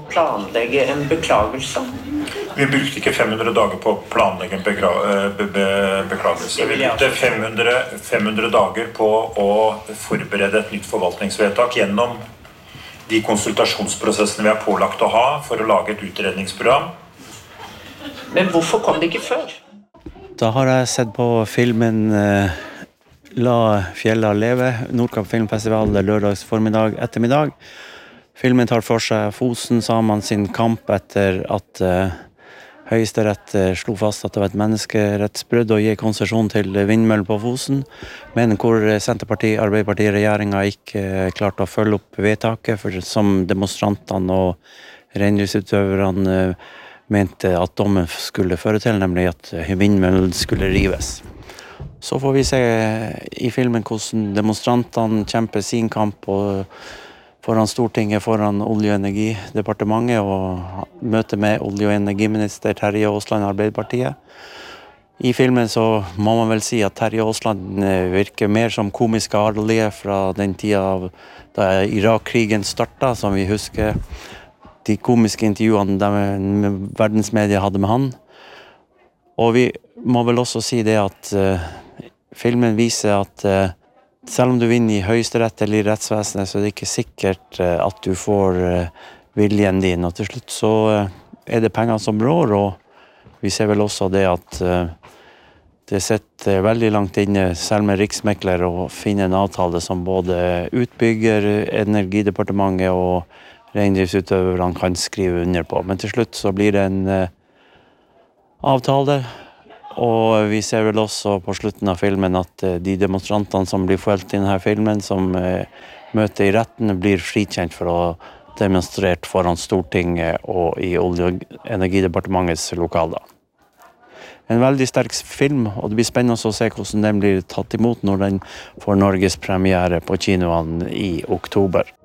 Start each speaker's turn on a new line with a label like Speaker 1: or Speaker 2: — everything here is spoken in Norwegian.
Speaker 1: planlegge en beklagelse?
Speaker 2: Vi brukte ikke 500 dager på å planlegge en beklagelse. Vi brukte 500 dager på å forberede et nytt forvaltningsvedtak gjennom de konsultasjonsprosessene vi har pålagt å ha for å lage et utredningsprogram.
Speaker 1: Men hvorfor kom det ikke før?
Speaker 3: Da har jeg sett på filmen La fjella leve, Nordkapp filmfestival, lørdags formiddag, ettermiddag. Filmen tar for seg Fosen-samene sin kamp etter at Høyesterett slo fast at det var et menneskerettsbrudd å gi konsesjon til vindmøller på Fosen, men hvor Senterpartiet, Arbeiderpartiet, regjeringen ikke klarte å følge opp vedtaket, for som demonstrantene og reindriftsutøverne mente at dommen skulle føre til, nemlig at vindmøllen skulle rives. Så får vi se i filmen hvordan demonstrantene kjemper sin kamp foran Stortinget, foran Olje- og energidepartementet og møte med olje- og energiminister Terje Aasland, Arbeiderpartiet. I filmen så må man vel si at Terje Aasland virker mer som komisk adelige fra den tida da Irak-krigen startet, som vi husker de komiske intervjuene verdensmedia hadde med han. Og vi må vel også si det at filmen viser at selv om du vinner i Høyesterett eller i rettsvesenet, så er det ikke sikkert at du får viljen din. Og til slutt så er det penger som rår, og vi ser vel også det at det sitter veldig langt inne, selv med riksmekler, å finne en avtale som både utbygger, Energidepartementet og reindriftsutøverne kan skrive under på. Men til slutt så blir det en avtale, og vi ser vel også på slutten av filmen at de demonstrantene som blir felt i denne filmen, som møter i retten, blir frikjent for å demonstrert foran Stortinget og i Olje- og energidepartementets lokaler. En veldig sterk film, og det blir spennende å se hvordan den blir tatt imot når den får Norges premiere på kinoene i oktober.